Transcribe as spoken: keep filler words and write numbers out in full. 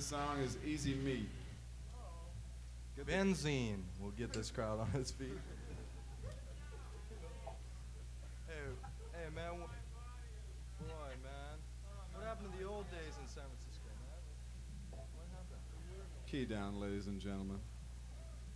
song is Easy Meat. Benzene will get this crowd on its feet. Hey, hey, man. wh- Boy, man. What happened to the old days in San Francisco, man? What happened? Key down, ladies and gentlemen.